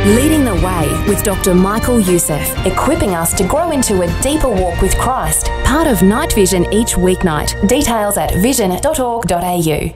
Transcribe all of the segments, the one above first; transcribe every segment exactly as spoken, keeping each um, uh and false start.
Leading the Way with Doctor Michael Youssef, equipping us to grow into a deeper walk with Christ. Part of Night Vision each weeknight. Details at vision dot org dot a u.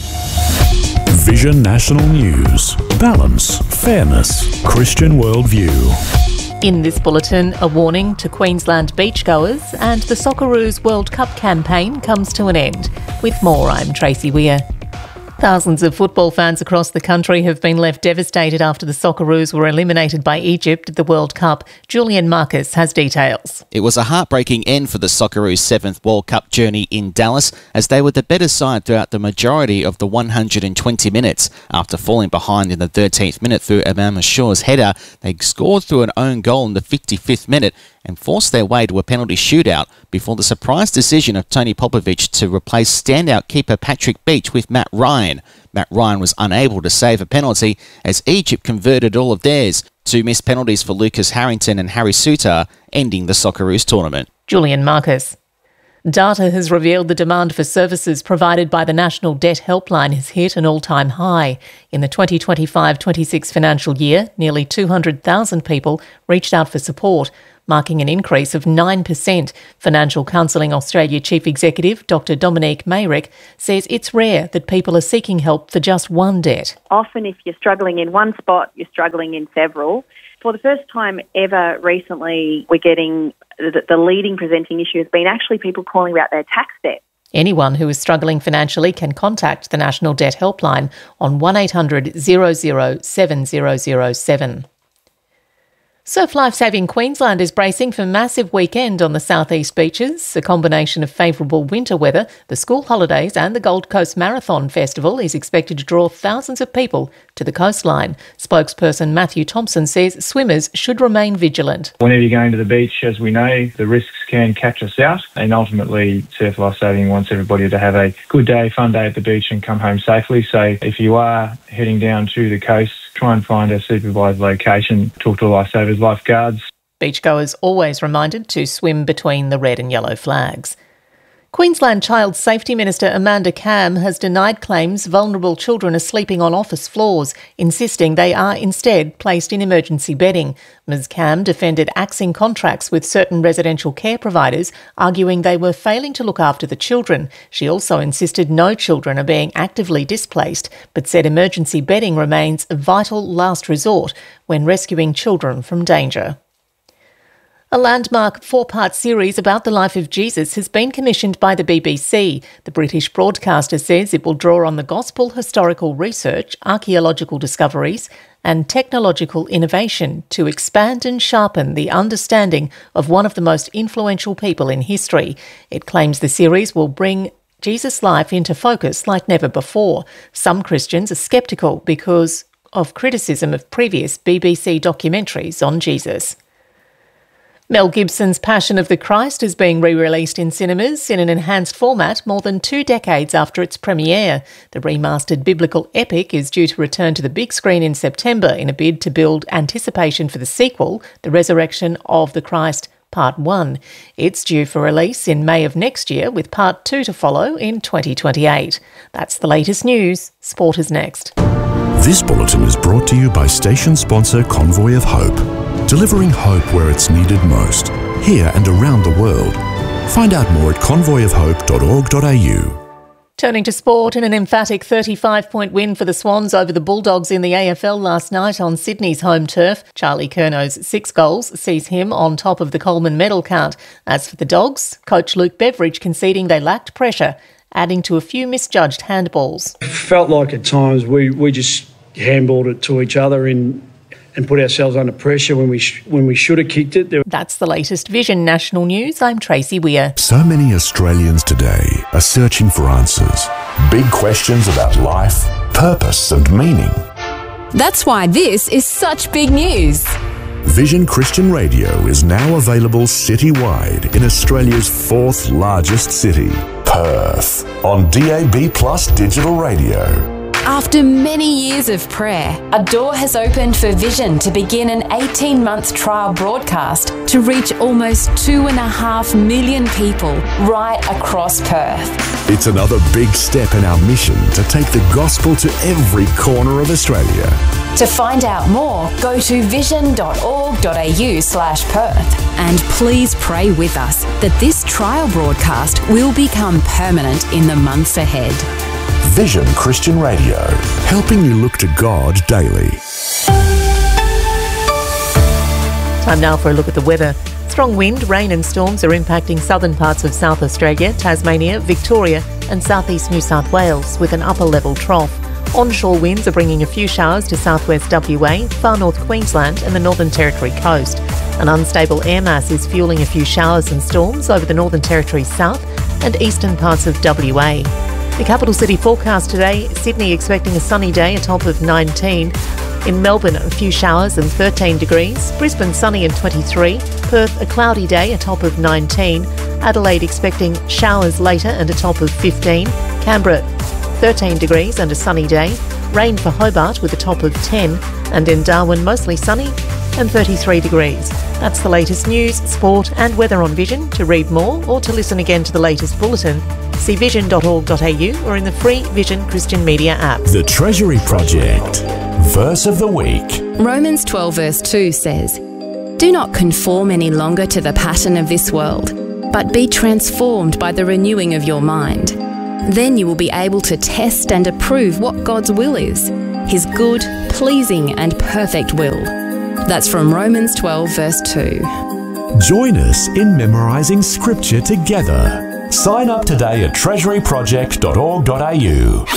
Vision National News. Balance, fairness, Christian worldview. In this bulletin, a warning to Queensland beachgoers, and the Socceroos World Cup campaign comes to an end. With more, I'm Tracy Weir. Thousands of football fans across the country have been left devastated after the Socceroos were eliminated by Egypt at the World Cup. Julian Marcus has details. It was a heartbreaking end for the Socceroos' seventh World Cup journey in Dallas, as they were the better side throughout the majority of the one hundred twenty minutes. After falling behind in the thirteenth minute through Imam Ashur's header, they scored through an own goal in the fifty-fifth minute and forced their way to a penalty shootout before the surprise decision of Tony Popovic to replace standout keeper Patrick Beach with Matt Ryan. Matt Ryan was unable to save a penalty as Egypt converted all of theirs. Two missed penalties for Lucas Harrington and Harry Suter, ending the Socceroos tournament. Julian Marcus. Data has revealed the demand for services provided by the National Debt Helpline has hit an all-time high. In the twenty twenty-five twenty-six financial year, nearly two hundred thousand people reached out for support, marking an increase of nine percent. Financial Counselling Australia Chief Executive Doctor Dominique Mayrick says it's rare that people are seeking help for just one debt. Often if you're struggling in one spot, you're struggling in several. For the first time ever recently, we're getting the, the leading presenting issue has been actually people calling about their tax debt. Anyone who is struggling financially can contact the National Debt Helpline on one eight hundred zero zero seven zero zero seven. Surf Life Saving Queensland is bracing for a massive weekend on the southeast beaches. A combination of favourable winter weather, the school holidays and the Gold Coast Marathon Festival is expected to draw thousands of people to the coastline. Spokesperson Matthew Thompson says swimmers should remain vigilant. Whenever you're going to the beach, as we know, the risks can catch us out, and ultimately Surf Life Saving wants everybody to have a good day, fun day at the beach and come home safely. So if you are heading down to the coast, try and find a supervised location, talk to lifesavers, lifeguards. Beachgoers always reminded to swim between the red and yellow flags. Queensland Child Safety Minister Amanda Cam has denied claims vulnerable children are sleeping on office floors, insisting they are instead placed in emergency bedding. Miz Cam defended axing contracts with certain residential care providers, arguing they were failing to look after the children. She also insisted no children are being actively displaced, but said emergency bedding remains a vital last resort when rescuing children from danger. A landmark four-part series about the life of Jesus has been commissioned by the B B C. The British broadcaster says it will draw on the gospel historical research, archaeological discoveries and technological innovation to expand and sharpen the understanding of one of the most influential people in history. It claims the series will bring Jesus' life into focus like never before. Some Christians are sceptical because of criticism of previous B B C documentaries on Jesus. Mel Gibson's Passion of the Christ is being re-released in cinemas in an enhanced format more than two decades after its premiere. The remastered biblical epic is due to return to the big screen in September in a bid to build anticipation for the sequel, The Resurrection of the Christ Part one. It's due for release in May of next year, with Part two to follow in twenty twenty-eight. That's the latest news. Sport is next. This bulletin is brought to you by station sponsor Convoy of Hope, delivering hope where it's needed most, here and around the world. Find out more at convoy of hope dot org dot a u. Turning to sport, in an emphatic thirty-five point win for the Swans over the Bulldogs in the A F L last night on Sydney's home turf, Charlie Curnow's six goals sees him on top of the Coleman medal count. As for the Dogs, coach Luke Beveridge conceding they lacked pressure, adding to a few misjudged handballs. It felt like at times we, we just handballed it to each other in and put ourselves under pressure when we sh- when we should have kicked it. That's the latest Vision National News. I'm Tracy Weir. So many Australians today are searching for answers. Big questions about life, purpose and meaning. That's why this is such big news. Vision Christian Radio is now available citywide in Australia's fourth largest city, Perth, on D A B Plus digital radio. After many years of prayer, a door has opened for Vision to begin an eighteen-month trial broadcast to reach almost two and a half million people right across Perth. It's another big step in our mission to take the gospel to every corner of Australia. To find out more, go to vision dot org dot a u slash Perth. And please pray with us that this trial broadcast will become permanent in the months ahead. Vision Christian Radio, helping you look to God daily. Time now for a look at the weather. Strong wind, rain and storms are impacting southern parts of South Australia, Tasmania, Victoria and southeast New South Wales with an upper level trough. Onshore winds are bringing a few showers to southwest W A, far north Queensland and the Northern Territory coast. An unstable air mass is fueling a few showers and storms over the Northern Territory south and eastern parts of W A. The capital city forecast today, Sydney expecting a sunny day, a top of nineteen. In Melbourne, a few showers and thirteen degrees. Brisbane, sunny and twenty-three. Perth, a cloudy day, a top of nineteen. Adelaide expecting showers later and a top of fifteen. Canberra, thirteen degrees and a sunny day. Rain for Hobart with a top of ten. And in Darwin, mostly sunny and thirty-three degrees. That's the latest news, sport and weather on Vision. To read more or to listen again to the latest bulletin, see vision dot org dot a u or in the free Vision Christian Media app. The Treasury Project. Verse of the week. Romans twelve verse two says, "Do not conform any longer to the pattern of this world, but be transformed by the renewing of your mind. Then you will be able to test and approve what God's will is, His good, pleasing and perfect will." That's from Romans twelve verse two. Join us in memorising Scripture together. Sign up today at treasury project dot org dot a u.